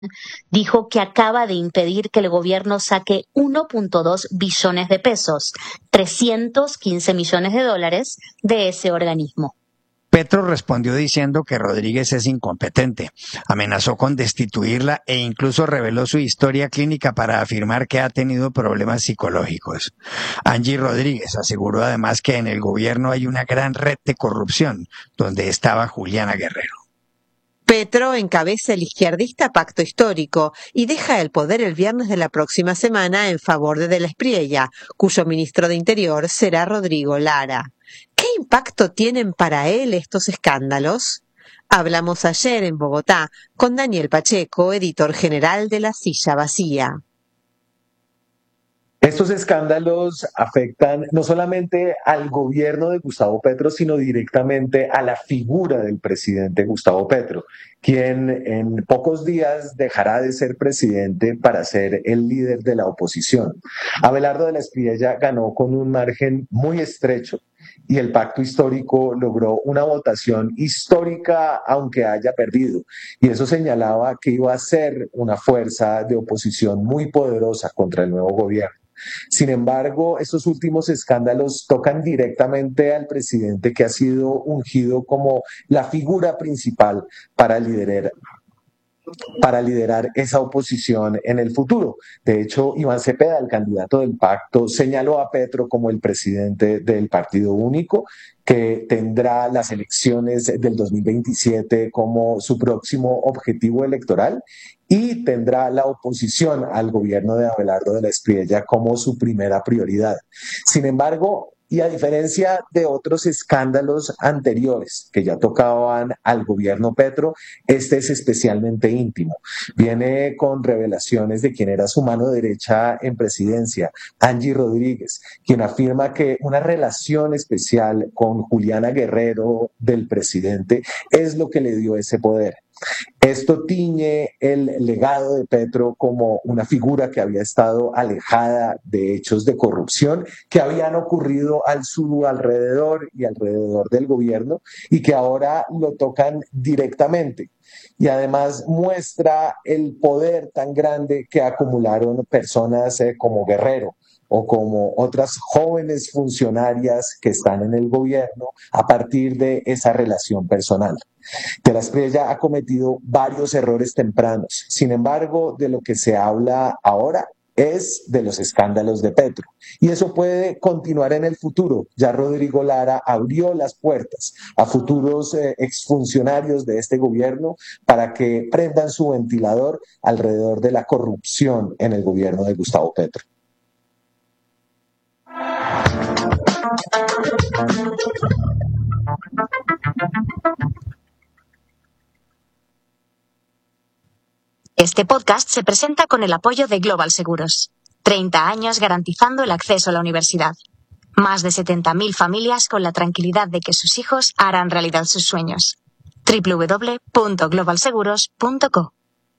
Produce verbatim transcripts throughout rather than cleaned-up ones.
dijo que acaba de impedir que el gobierno saque uno punto dos billones de pesos, trescientos quince millones de dólares, de ese organismo. Petro respondió diciendo que Rodríguez es incompetente, amenazó con destituirla e incluso reveló su historia clínica para afirmar que ha tenido problemas psicológicos. Angie Rodríguez aseguró además que en el gobierno hay una gran red de corrupción, donde estaba Juliana Guerrero. Petro encabeza el izquierdista Pacto Histórico y deja el poder el viernes de la próxima semana en favor de De la Espriella, cuyo ministro de Interior será Rodrigo Lara. ¿Qué impacto tienen para él estos escándalos? Hablamos ayer en Bogotá con Daniel Pacheco, editor general de La Silla Vacía. Estos escándalos afectan no solamente al gobierno de Gustavo Petro, sino directamente a la figura del presidente Gustavo Petro, quien en pocos días dejará de ser presidente para ser el líder de la oposición. Abelardo de la Espriella ganó con un margen muy estrecho y el Pacto Histórico logró una votación histórica aunque haya perdido. Y eso señalaba que iba a ser una fuerza de oposición muy poderosa contra el nuevo gobierno. Sin embargo, estos últimos escándalos tocan directamente al presidente que ha sido ungido como la figura principal para liderar para liderar esa oposición en el futuro. De hecho, Iván Cepeda, el candidato del pacto, señaló a Petro como el presidente del Partido Único, que tendrá las elecciones del dos mil veintisiete como su próximo objetivo electoral y tendrá la oposición al gobierno de Abelardo de la Espriella como su primera prioridad. Sin embargo, y a diferencia de otros escándalos anteriores que ya tocaban al gobierno Petro, este es especialmente íntimo. Viene con revelaciones de quien era su mano derecha en presidencia, Angie Rodríguez, quien afirma que una relación especial con Juliana Guerrero del presidente es lo que le dio ese poder. Esto tiñe el legado de Petro como una figura que había estado alejada de hechos de corrupción que habían ocurrido al su alrededor y alrededor del gobierno y que ahora lo tocan directamente. Y además muestra el poder tan grande que acumularon personas eh, como Guerrero o como otras jóvenes funcionarias que están en el gobierno a partir de esa relación personal. De la Espriella ha cometido varios errores tempranos. Sin embargo, de lo que se habla ahora es de los escándalos de Petro. Y eso puede continuar en el futuro. Ya Rodrigo Lara abrió las puertas a futuros eh, exfuncionarios de este gobierno para que prendan su ventilador alrededor de la corrupción en el gobierno de Gustavo Petro. Este podcast se presenta con el apoyo de Global Seguros. treinta años garantizando el acceso a la universidad. Más de setenta mil familias con la tranquilidad de que sus hijos harán realidad sus sueños. doble u doble u doble u punto global seguros punto co.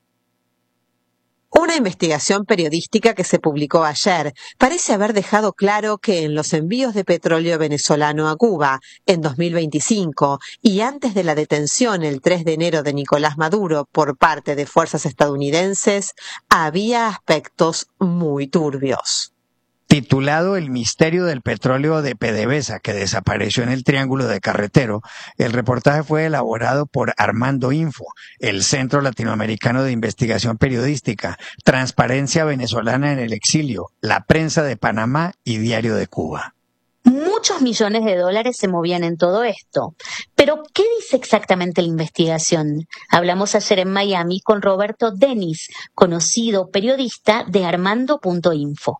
Una investigación periodística que se publicó ayer parece haber dejado claro que en los envíos de petróleo venezolano a Cuba en dos mil veinticinco y antes de la detención el tres de enero de Nicolás Maduro por parte de fuerzas estadounidenses, había aspectos muy turbios. Titulado El misterio del petróleo de PDVSA que desapareció en el Triángulo de Carretero, el reportaje fue elaborado por Armando Info, el Centro Latinoamericano de Investigación Periodística, Transparencia Venezolana en el Exilio, La Prensa de Panamá y Diario de Cuba. Muchos millones de dólares se movían en todo esto. Pero, ¿qué dice exactamente la investigación? Hablamos ayer en Miami con Roberto Denis, conocido periodista de Armando punto info.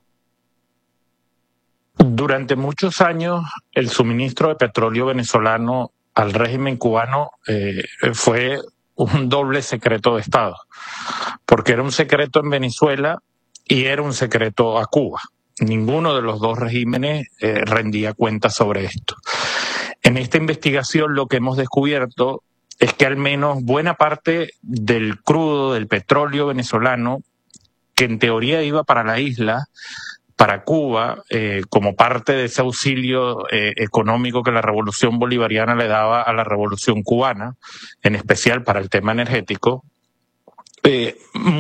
Durante muchos años, el suministro de petróleo venezolano al régimen cubano eh, fue un doble secreto de Estado, porque era un secreto en Venezuela y era un secreto a Cuba. Ninguno de los dos regímenes eh, rendía cuenta sobre esto. En esta investigación lo que hemos descubierto es que al menos buena parte del crudo, del petróleo venezolano, que en teoría iba para la isla, para Cuba, eh, como parte de ese auxilio eh, económico que la revolución bolivariana le daba a la revolución cubana, en especial para el tema energético, Eh,